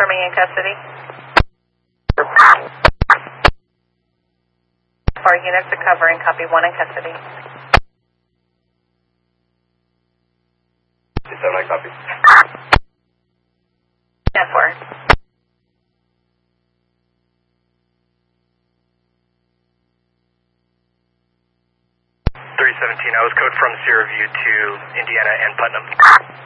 confirming in custody. For units to cover and copy 1 in custody. 7, I copy. 10-4. 317, I was code from Sierra View to Indiana and Putnam.